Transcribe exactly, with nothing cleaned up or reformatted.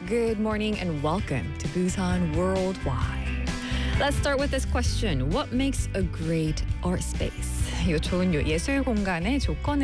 Good morning and welcome to Busan Worldwide. Let's start with this question. What makes a great art space? 이 좋은 예술 공간의 조건은